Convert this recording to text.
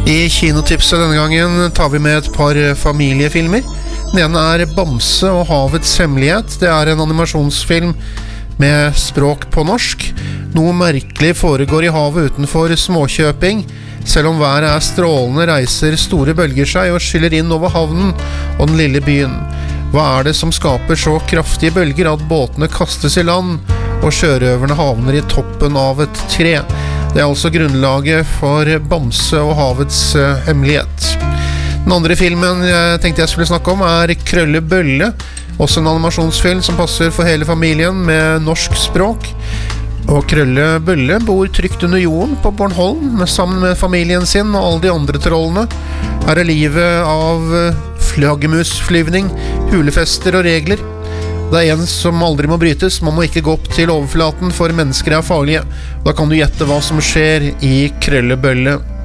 I kinotipset denne gangen tar vi med et par familiefilmer. Den ene Bamse og havets hemmelighet. Det en animasjonsfilm med språk på norsk. Noe merkelig foregår i havet utenfor Småkjøping. Selv om været strålende, reiser store bølger seg og skyller inn over havnen og den lille byen. Hva det som skaper så kraftige bølger at båtene kastes i land, og sjørøverne havner i toppen av et tre? Det altså grunnlaget for Bamse og havets hemmelighet. Den andre filmen jeg tenkte jeg skulle snakke om Krølle Bølle, også en animasjonsfilm som passer for hele familien med norsk språk. Og Krølle Bølle bor trygt under jorden på Bornholm sammen med familien sin og alle de andre trollene. Her livet av flaggermusflyvning, hulefester og regler. Det en som aldri må brytes, man må ikke gå opp til overflaten for mennesker farlige. Da kan du gjette hva som skjer i Krølle Bølle.